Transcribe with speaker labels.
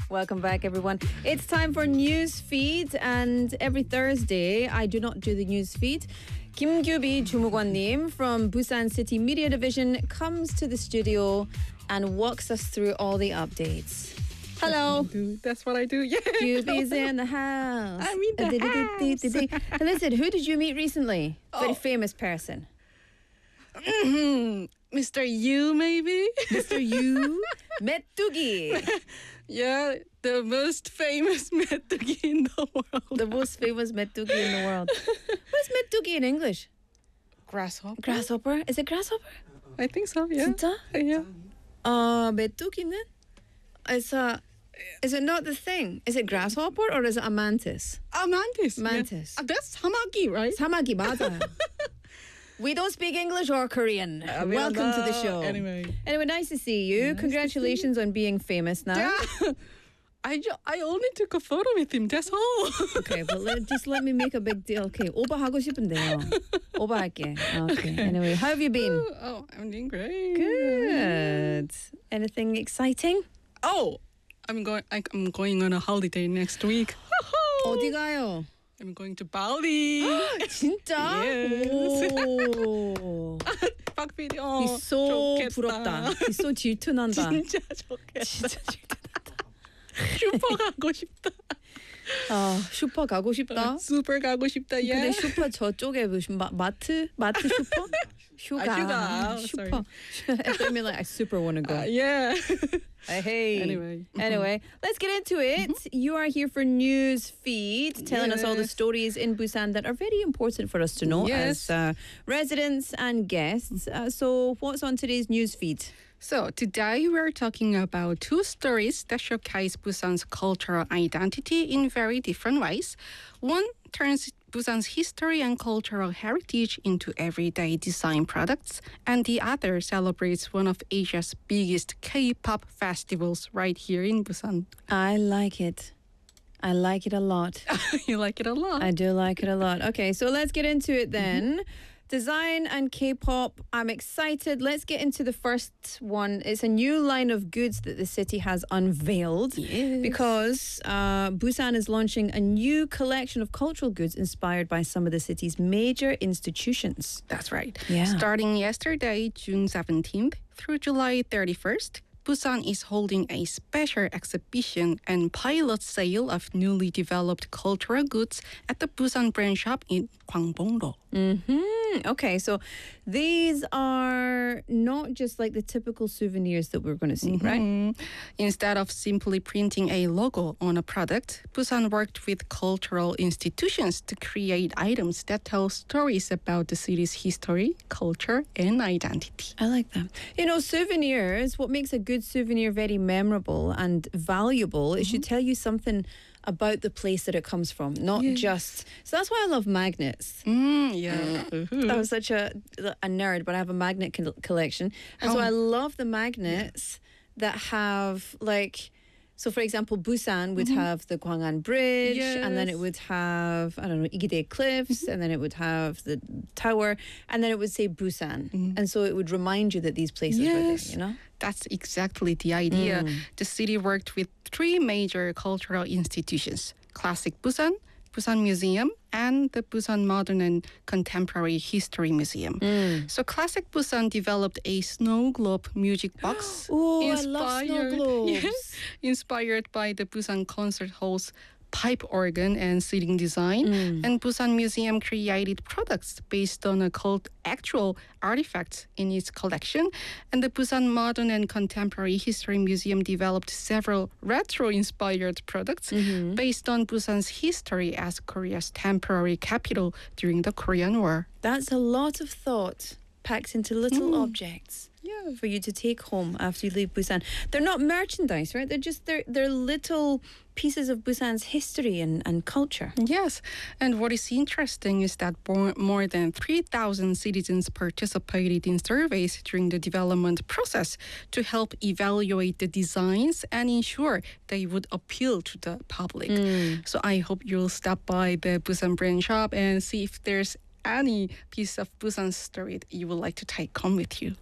Speaker 1: Welcome back, everyone. It's time for news feed, and every Thursday I do not do the news feed. Kim Gyu-bi Jumugwan-nim from Busan City Media Division comes to the studio and walks us through all the updates. Hello.
Speaker 2: That's what I do. Yeah.
Speaker 1: Gyu-bi's in the house.
Speaker 2: I'm in the
Speaker 1: house. Listen, who did you meet recently? Very famous person.
Speaker 2: Mr. Yu, maybe?
Speaker 1: Mr. Yu Metugi.
Speaker 2: Yeah, the most famous Metugi in the world.
Speaker 1: The most famous Metugi in the world. What is Metugi in English?
Speaker 2: Grasshopper.
Speaker 1: Grasshopper? Is it grasshopper?
Speaker 2: I think so, yeah.
Speaker 1: 진짜?
Speaker 2: Yeah.
Speaker 1: Metugi는? Is it not the thing? Is it grasshopper or is it a mantis?
Speaker 2: A mantis.
Speaker 1: Mantis.
Speaker 2: Yeah. That's samaki, right?
Speaker 1: 사마귀 맞아요. We don't speak English or Korean. Welcome to the show.
Speaker 2: Anyway,
Speaker 1: nice to see you. Congratulations on being famous now.
Speaker 2: Yeah. I only took a photo with him. That's all.
Speaker 1: Okay, but just let me make a big deal. Okay, 오빠 하고 싶은데요. 오빠 할게. Okay. Anyway, how have you been?
Speaker 2: Oh, I'm doing great.
Speaker 1: Good. Anything exciting?
Speaker 2: Oh, I'm going on a holiday next week.
Speaker 1: 어디 가요?
Speaker 2: I'm going to Bali.
Speaker 1: 진짜?
Speaker 2: Yes.
Speaker 1: 오.
Speaker 2: Pak PD.
Speaker 1: He's so
Speaker 2: 좋겠다.
Speaker 1: 부럽다. He's so 질투난다.
Speaker 2: 진짜 좋겠다.
Speaker 1: 진짜 질투난다.
Speaker 2: 슈퍼 가고 싶다.
Speaker 1: 슈퍼 가고 싶다.
Speaker 2: 슈퍼 가고 싶다.
Speaker 1: 근데
Speaker 2: Yeah.
Speaker 1: 슈퍼 저쪽에 무슨 마트 슈퍼?
Speaker 2: 휴가.
Speaker 1: 슈퍼. I mean, like, I super want to go.
Speaker 2: Yeah.
Speaker 1: Hey.
Speaker 2: Anyway.
Speaker 1: Let's get into it. You are here for news feed, telling us all the
Speaker 2: Yes.
Speaker 1: stories in Busan that are very important for us to know
Speaker 2: Yes.
Speaker 1: as residents and guests. So what's on today's news feed?
Speaker 2: So today we're talking about two stories that showcase Busan's cultural identity in very different ways. One turns Busan's history and cultural heritage into everyday design products, and the other celebrates one of Asia's biggest K-pop festivals right here in Busan.
Speaker 1: I like it. I like it a lot.
Speaker 2: You like it a lot.
Speaker 1: I do like it a lot. Okay, so let's get into it then. Design and K-pop. I'm excited. Let's get into the first one. It's a new line of goods that the city has unveiled because Busan is launching a new collection of cultural goods inspired by some of the city's major institutions.
Speaker 2: That's right.
Speaker 1: Yeah.
Speaker 2: Starting yesterday, June 17th through July 31st, Busan is holding a special exhibition and pilot sale of newly developed cultural goods at the Busan brand shop in Gwangbong-do.
Speaker 1: Okay, so these are not just like the typical souvenirs that we're going to see, right?
Speaker 2: Instead of simply printing a logo on a product, Busan worked with cultural institutions to create items that tell stories about the city's history, culture, and identity.
Speaker 1: I like that. You know, souvenirs, what makes a good souvenir very memorable and valuable, it should tell you something about the place that it comes from, not just... So that's why I love magnets.
Speaker 2: Yeah.
Speaker 1: I'm such a nerd, but I have a magnet collection. And so I love the magnets that have like... So, for example, Busan would have the Gwangan Bridge, and then it would have, I don't know, Igide Cliffs, and then it would have the tower, and then it would say Busan. And so it would remind you that these places were there, you know?
Speaker 2: That's exactly the idea. The city worked with three major cultural institutions: Classic Busan, Busan Museum, and the Busan Modern and Contemporary History Museum. So Classic Busan developed a snow globe music box
Speaker 1: Oh, I love snow globes.
Speaker 2: Yes, inspired by the Busan Concert Hall's pipe organ and seating design. And Busan Museum created products based on actual artifacts in its collection. And the Busan Modern and Contemporary History Museum developed several retro-inspired products based on Busan's history as Korea's temporary capital during the Korean War.
Speaker 1: That's a lot of thought packed into little objects.
Speaker 2: Yeah.
Speaker 1: For you to take home after you leave Busan. They're not merchandise, right? They're little pieces of Busan's history and culture.
Speaker 2: Yes, and what is interesting is that more than 3,000 citizens participated in surveys during the development process to help evaluate the designs and ensure they would appeal to the public. So I hope you'll stop by the Busan brand shop and see if there's any piece of Busan story that you would like to take home with you.